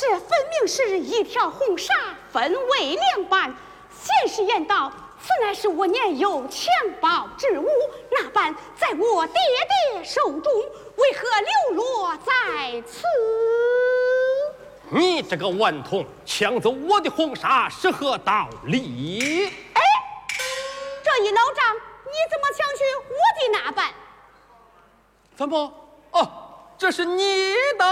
这分明是一条红纱，分为两半。现实言道，此乃是我年幼襁褓之物，那般在我爹爹手中，为何流落在此？ 你这个顽童，抢走我的红纱是何道理？ 哎，这一老丈，你怎么抢去我的那半？ 怎么？哦，这是你的。